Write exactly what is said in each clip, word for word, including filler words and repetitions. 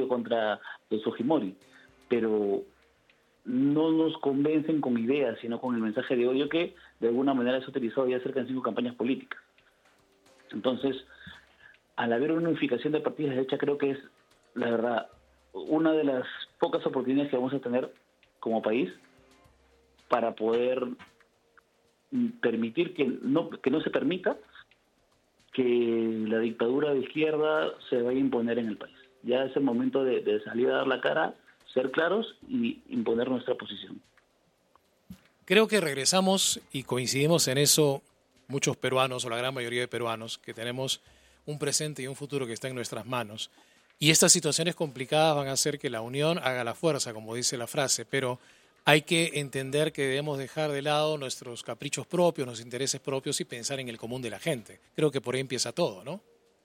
juicio contra los Fujimori, pero no nos convencen con ideas, sino con el mensaje de odio que de alguna manera es utilizado ya cerca de cinco campañas políticas. Entonces, al haber una unificación de partidos de derecha, creo que es, la verdad, una de las pocas oportunidades que vamos a tener como país para poder permitir que no, que no se permita que la dictadura de izquierda se vaya a imponer en el país. Ya es el momento de, de salir a dar la cara, ser claros y imponer nuestra posición. Creo que regresamos y coincidimos en eso muchos peruanos, o la gran mayoría de peruanos, que tenemos un presente y un futuro que está en nuestras manos. Y estas situaciones complicadas van a hacer que la unión haga la fuerza, como dice la frase, pero hay que entender que debemos dejar de lado nuestros caprichos propios, nuestros intereses propios y pensar en el común de la gente. Creo que por ahí empieza todo, ¿no?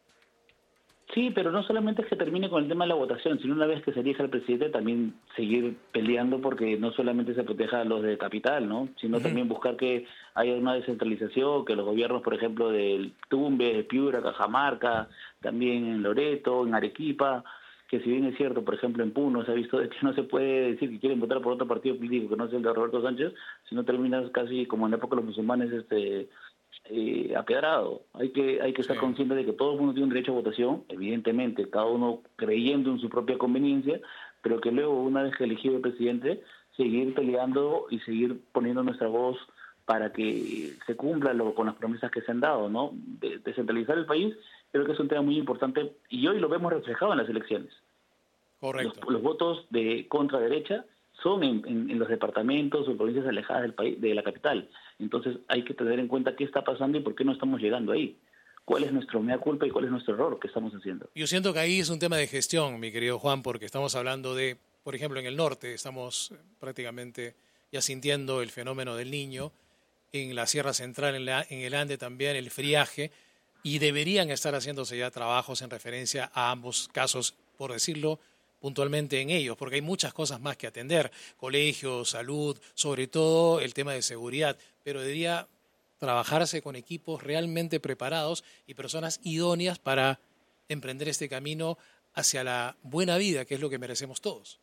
Sí, pero no solamente es que termine con el tema de la votación, sino una vez que se elija el presidente también seguir peleando porque no solamente se proteja a los de capital, ¿no? Sino uh-huh. también buscar que haya una descentralización, que los gobiernos, por ejemplo, del Tumbes, de Piura, Cajamarca, también en Loreto, en Arequipa, que si bien es cierto, por ejemplo, en Puno se ha visto que no se puede decir que quieren votar por otro partido político que no sea el de Roberto Sánchez, sino terminas casi como en la época de los musulmanes, este... Eh, apedrado. Hay que hay que estar sí. consciente de que todo el mundo tiene un derecho a votación, evidentemente, cada uno creyendo en su propia conveniencia, pero que luego, una vez que elegido el presidente, seguir peleando y seguir poniendo nuestra voz para que se cumpla lo, con las promesas que se han dado, ¿no? De, descentralizar el país, creo que es un tema muy importante y hoy lo vemos reflejado en las elecciones. Correcto. Los, los votos de contraderecha son en, en, en los departamentos o provincias alejadas del país, de la capital. Entonces hay que tener en cuenta qué está pasando y por qué no estamos llegando ahí. ¿Cuál es nuestro mea culpa y cuál es nuestro error que estamos haciendo? Yo siento que ahí es un tema de gestión, mi querido Juan, porque estamos hablando de, por ejemplo, en el norte, estamos prácticamente ya sintiendo el fenómeno del Niño, en la Sierra Central, en, la, en el Ande también, el friaje, y deberían estar haciéndose ya trabajos en referencia a ambos casos, por decirlo puntualmente en ellos, porque hay muchas cosas más que atender, colegios, salud, sobre todo el tema de seguridad, pero debería trabajarse con equipos realmente preparados y personas idóneas para emprender este camino hacia la buena vida, que es lo que merecemos todos.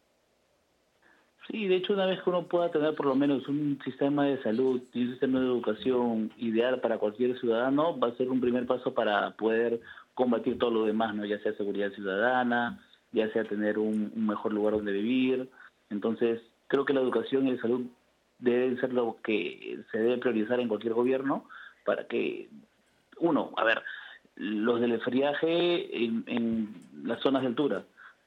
Sí, de hecho, una vez que uno pueda tener por lo menos un sistema de salud y un sistema de educación ideal para cualquier ciudadano, va a ser un primer paso para poder combatir todo lo demás, ¿no? Ya sea seguridad ciudadana, ya sea tener un, un mejor lugar donde vivir. Entonces, creo que la educación y la salud deben ser lo que se debe priorizar en cualquier gobierno para que, uno, a ver, los del friaje en, en las zonas de altura,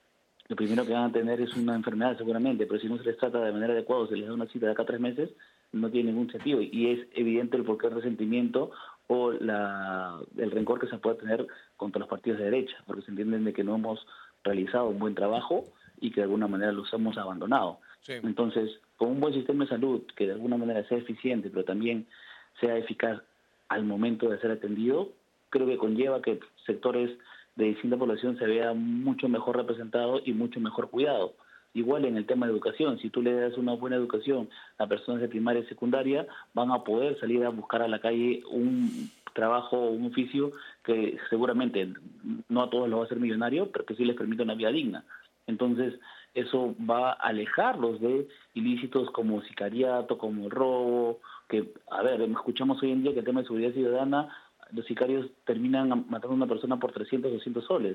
lo primero que van a tener es una enfermedad seguramente, pero si no se les trata de manera adecuada, se les da una cita de acá a tres meses, no tiene ningún sentido. Y es evidente el porqué del resentimiento o la, el rencor que se puede tener contra los partidos de derecha, porque se entienden de que no hemos realizado un buen trabajo y que de alguna manera los hemos abandonado. Sí. Entonces, con un buen sistema de salud que de alguna manera sea eficiente, pero también sea eficaz al momento de ser atendido, creo que conlleva que sectores de distinta población se vea mucho mejor representado y mucho mejor cuidado. Igual en el tema de educación, si tú le das una buena educación a personas de primaria y secundaria, van a poder salir a buscar a la calle un trabajo o un oficio que seguramente no a todos los va a hacer millonario, pero que sí les permite una vida digna. Entonces, eso va a alejarlos de ilícitos como sicariato, como el robo, que, a ver, escuchamos hoy en día que el tema de seguridad ciudadana, los sicarios terminan matando a una persona por trescientos, doscientos soles,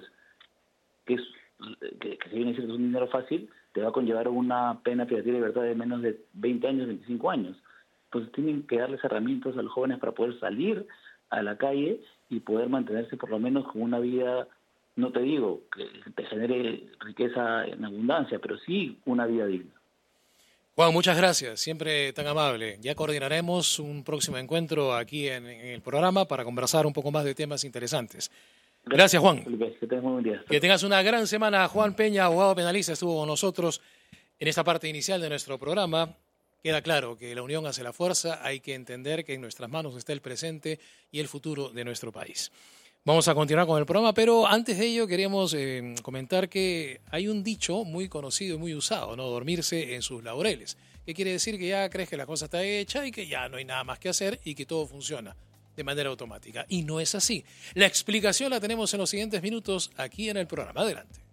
que es que, que si bien es cierto es un dinero fácil, te va a conllevar una pena privativa de libertad de menos de veinte años, veinticinco años. Entonces tienen que darles herramientas a los jóvenes para poder salir a la calle y poder mantenerse por lo menos con una vida, no te digo que te genere riqueza en abundancia, pero sí una vida digna. Juan, muchas gracias, siempre tan amable. Ya coordinaremos un próximo encuentro aquí en, en el programa para conversar un poco más de temas interesantes. Gracias, Juan. Que tengas un buen día. Que tengas una gran semana. Juan Peña, abogado penalista, estuvo con nosotros en esta parte inicial de nuestro programa. Queda claro que la unión hace la fuerza, hay que entender que en nuestras manos está el presente y el futuro de nuestro país. Vamos a continuar con el programa, pero antes de ello queremos eh, comentar que hay un dicho muy conocido y muy usado, ¿no? Dormirse en sus laureles. ¿Qué quiere decir? Que ya crees que la cosa está hecha y que ya no hay nada más que hacer y que todo funciona de manera automática. Y no es así. La explicación la tenemos en los siguientes minutos aquí en el programa. Adelante.